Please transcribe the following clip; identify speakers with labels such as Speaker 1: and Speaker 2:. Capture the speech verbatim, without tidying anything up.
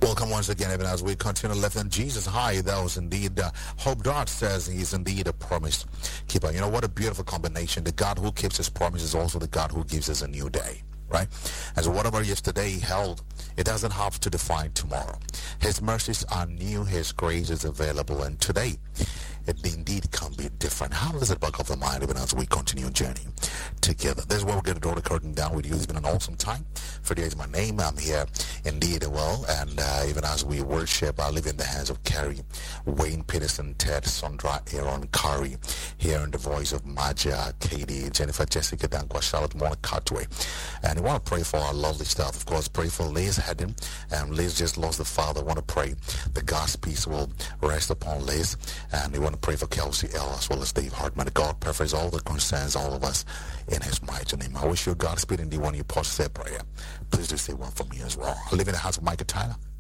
Speaker 1: Welcome once again, even as we continue lifting Jesus high. That was indeed, uh, Hope Dart says he's indeed a promise keeper. You know, what a beautiful combination. The God who keeps his promise is also the God who gives us a new day, right? And so whatever yesterday held, it doesn't have to define tomorrow. His mercies are new, his grace is available, and today it indeed can be different. How does it back up the mind even as we continue journeying together? This is where we're going to draw the curtain down with you. It's been an awesome time. Freddie is my name. I'm here indeed well, and uh, even as we worship, I live in the hands of Carrie, Wayne Peterson, Ted, Sandra, Aaron, Kari, here in the voice of Maja, Katie, Jennifer, Jessica, Dankwa, Charlotte, Mona, Cartway. And we want to pray for our lovely staff. Of course, pray for Liz Hedden. Um, Liz just lost the father. We want to pray the God's peace will rest upon Liz. And we want to pray for Kelsey L. as well as Dave Hartman. God perfects all that concerns all of us in his mighty name. I wish you Godspeed indeed when you pause to say prayer. Please do say one for me as well. I live in the house of Micah Tyler.